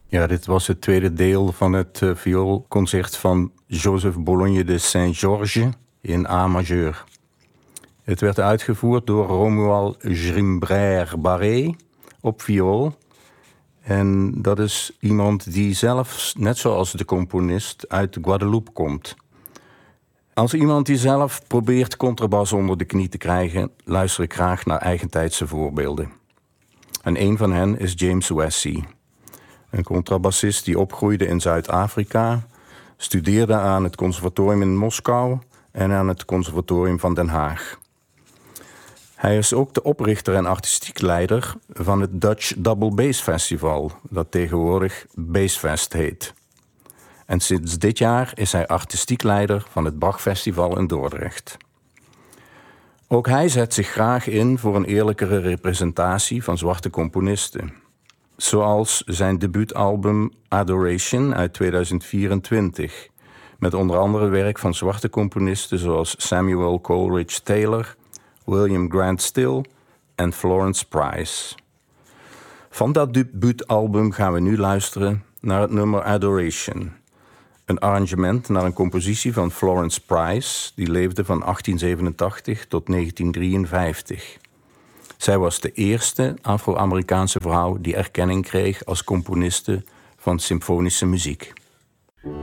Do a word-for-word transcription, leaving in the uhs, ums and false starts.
Ja, dit was het tweede deel van het uh, vioolconcert van Joseph Bologne de Saint-Georges in A majeur. Het werd uitgevoerd door Romuald Grimbrère Barré op viool. En dat is iemand die zelf, net zoals de componist, uit Guadeloupe komt. Als iemand die zelf probeert contrabas onder de knie te krijgen, luister ik graag naar eigentijdse voorbeelden. En een van hen is James Wessey. Een contrabassist die opgroeide in Zuid-Afrika, studeerde aan het conservatorium in Moskou en aan het conservatorium van Den Haag. Hij is ook de oprichter en artistiek leider van het Dutch Double Bass Festival, dat tegenwoordig Bassfest heet. En sinds dit jaar is hij artistiek leider van het Bach Festival in Dordrecht. Ook hij zet zich graag in voor een eerlijkere representatie van zwarte componisten. Zoals zijn debuutalbum Adoration uit tweeduizend vierentwintig, met onder andere werk van zwarte componisten zoals Samuel Coleridge Taylor, William Grant Still en Florence Price. Van dat debuutalbum gaan we nu luisteren naar het nummer Adoration. Een arrangement naar een compositie van Florence Price, die leefde van achttien zevenentachtig tot negentien drieënvijftig. Zij was de eerste Afro-Amerikaanse vrouw die erkenning kreeg als componiste van symfonische muziek.